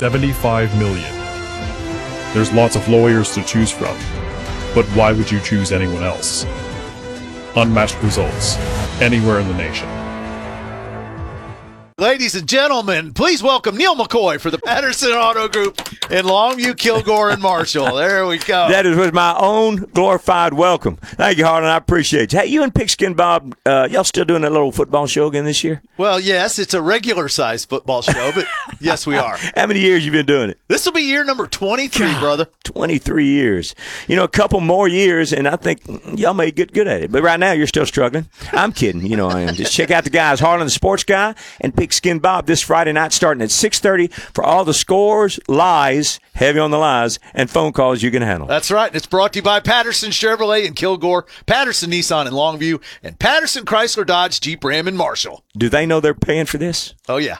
$75 million. There's lots of lawyers to choose from, but why would you choose anyone else? Unmatched results, anywhere in the nation. Ladies and gentlemen, please welcome Neil McCoy for the Patterson Auto Group in Longview, Kilgore, and Marshall. There we go. That was my own glorified welcome. Thank you, Harlan. I appreciate you. Hey, you and Pigskin Bob, y'all still doing that little football show again this year? Well, yes, it's a regular-sized football show, but yes, we are. How many years you been doing it? This will be year number 23, brother. 23 years. You know, a couple more years, and I think y'all may get good at it. But right now, you're still struggling. I'm kidding. You know I am. Just check out the guys, Harlan the Sports Guy and Pigskin Bob, this Friday night starting at 6:30 for all the scores, lies, heavy on the lies, and phone calls you can handle. That's right. And it's brought to you by Patterson Chevrolet in Kilgore, Patterson Nissan in Longview, and Patterson Chrysler Dodge Jeep Ram in Marshall. Do they know they're paying for this? Oh, yeah.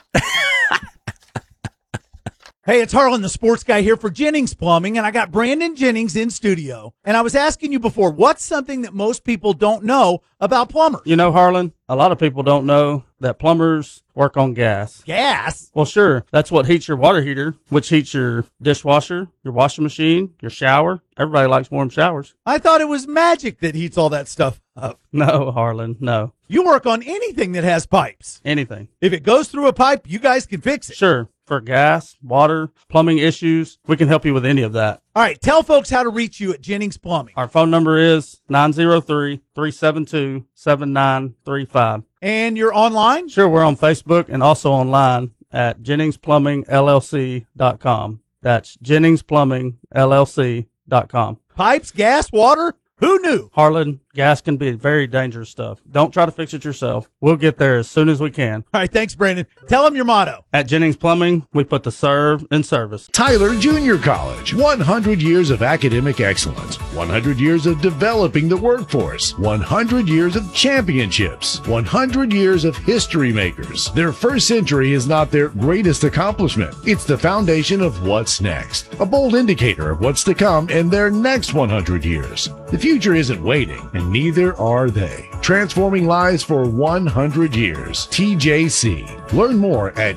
Hey, it's Harlan, the Sports Guy here for Jennings Plumbing, and I got Brandon Jennings in studio. And I was asking you before, what's something that most people don't know about plumbers? You know, Harlan, a lot of people don't know that plumbers work on gas. Gas? Well, sure. That's what heats your water heater, which heats your dishwasher, your washing machine, your shower. Everybody likes warm showers. I thought it was magic that heats all that stuff up. No, Harlan, no. You work on anything that has pipes. Anything. If it goes through a pipe, you guys can fix it. Sure. For gas, water, plumbing issues, we can help you with any of that. All right, tell folks how to reach you at Jennings Plumbing. Our phone number is 903-372-7935. And you're online? Sure, we're on Facebook and also online at JenningsPlumbingLLC.com. That's JenningsPlumbingLLC.com. Pipes, gas, water? Who knew? Harlan, gas can be very dangerous stuff. Don't try to fix it yourself. We'll get there as soon as we can. All right, thanks, Brandon. Tell them your motto. At Jennings Plumbing, we put the serve in service. Tyler Junior College, 100 years of academic excellence, 100 years of developing the workforce, 100 years of championships, 100 years of history makers. Their first century is not their greatest accomplishment. It's the foundation of what's next, a bold indicator of what's to come in their next 100 years. The future isn't waiting, and neither are they. Transforming lives for 100 years. TJC. Learn more at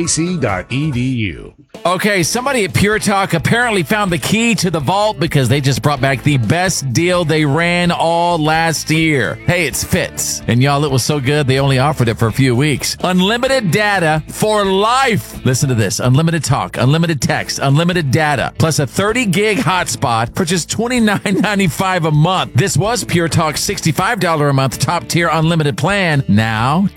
tjc.edu. Okay, somebody at Pure Talk apparently found the key to the vault because they just brought back the best deal they ran all last year. Hey, it's Fitz. And y'all, it was so good, they only offered it for a few weeks. Unlimited data for life. Listen to this. Unlimited talk, unlimited text, unlimited data, plus a 30-gig hotspot for just $29.95 a month. This was Pure Talk's $65 a month top-tier unlimited plan. Now,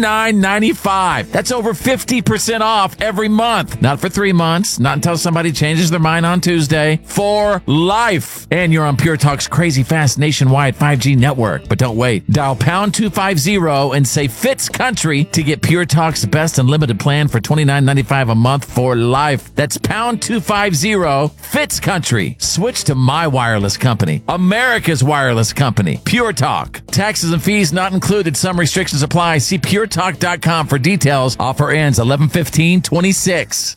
$29.95. That's over 50% off every month. Not for 3 months, not until somebody changes their mind on Tuesday. For life. And you're on Pure Talk's crazy fast nationwide 5G network. But don't wait. Dial pound 250 and say Fitz Country to get Pure Talk's best unlimited plan for $29.95 a month for life. That's pound 250 Fitz Country. Switch to my wireless company, America's wireless company, Pure Talk. Taxes and fees not included. Some restrictions apply. See puretalk.com for details. Offer ends 11/15/26.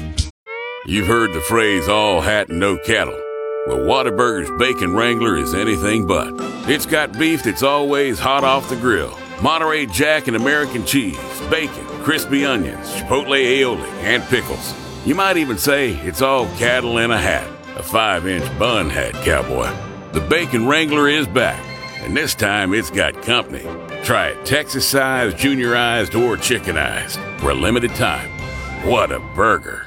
You've heard the phrase all hat and no cattle. Well, Whataburger's Bacon Wrangler is anything but. It's got beef that's always hot off the grill, Monterey Jack and American cheese, bacon, crispy onions, chipotle aioli, and pickles. You might even say it's all cattle in a hat, a 5-inch bun hat, cowboy. The Bacon Wrangler is back, and this time it's got company. Try it Texas-sized, junior-ized, or chicken-ized for a limited time. What a burger.